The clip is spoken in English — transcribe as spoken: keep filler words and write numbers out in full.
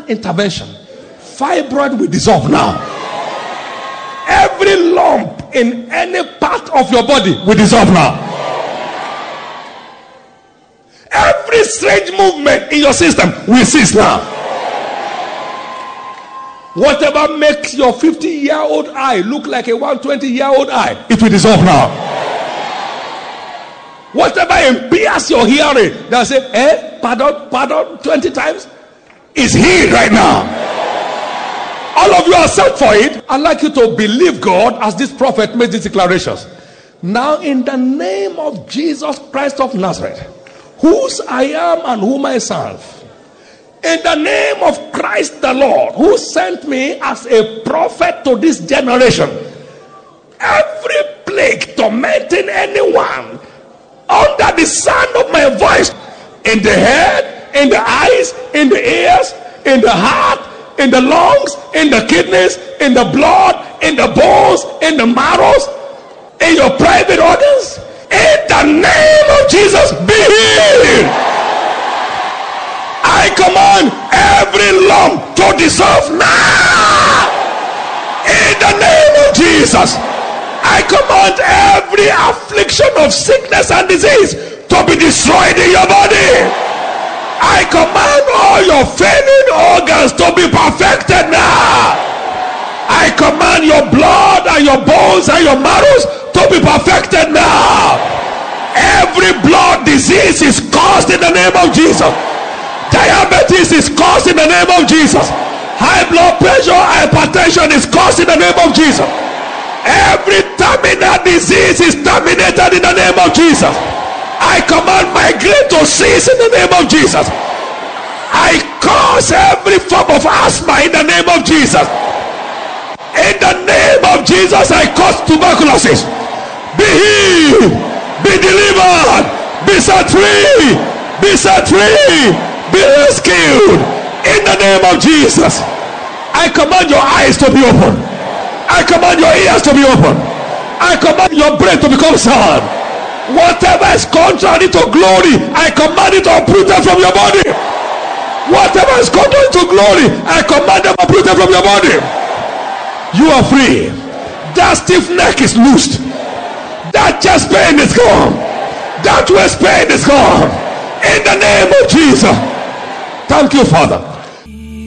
divine intervention, fibroid will dissolve now. Every lump in any part of your body will dissolve now. Every strange movement in your system will cease now. Whatever makes your fifty year old eye look like a one hundred twenty year old eye, it will dissolve now. Whatever impairs your hearing, they'll say, eh, pardon, pardon, twenty times, is healed right now. All of you are set for it. I'd like you to believe God as this prophet made these declarations. Now, in the name of Jesus Christ of Nazareth, whose I am and whom I serve, in the name of Christ the Lord, who sent me as a prophet to this generation, every plague tormenting anyone under the sound of my voice, in the head, in the eyes, in the ears, in the heart, in the lungs, in the kidneys, in the blood, in the bones, in the marrows, in your private organs, in the name of Jesus, be healed. I command every lump to dissolve now. In the name of Jesus, I command every affliction of sickness and disease to be destroyed in your body. I command all your failing organs to be perfected now. I command your blood and your bones and your marrows to be perfected now. Every blood disease is caused in the name of Jesus. Diabetes is caused in the name of Jesus. High blood pressure, hypertension is caused in the name of Jesus. Every terminal disease is terminated in the name of Jesus. I command migraine to cease in the name of Jesus. I cause every form of asthma in the name of Jesus. In the name of Jesus, I cause tuberculosis. Be healed, be delivered, be set free, be set free, be rescued. In the name of Jesus, I command your eyes to be open. I command your ears to be open. I command your brain to become sound. Whatever is contrary to glory, I command it uprooted from your body. Whatever is contrary to glory, I command them uprooted from your body. You are free. That stiff neck is loosed. That chest pain is gone. That waist pain is gone. In the name of Jesus. Thank you, Father.